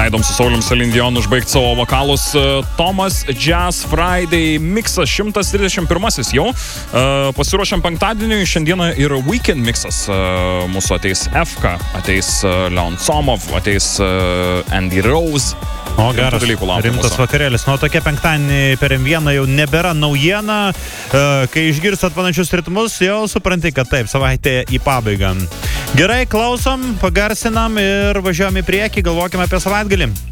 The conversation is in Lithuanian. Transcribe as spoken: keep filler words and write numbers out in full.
leidom su Saulium Salindionu užbaigti savo vokalus. Tomas Jazz Friday mixas šimtas trisdešimt pirmasis jau. Pasiruošiam penktadieniui, šiandieną ir Weekend mixas. Mūsų ateis F K, ateis Leon Somov, ateis Andy Rose. O geras, rimtas vakarėlis. Nu, tokie penktadienį per M vieną jau nebėra naujiena. Kai išgirstat panašius ritmus, jau supranti, kad taip, savaitė į pabaigą. Gerai, klausom, pagarsinam ir važiuojam į priekį, galvokime apie savaitgalį.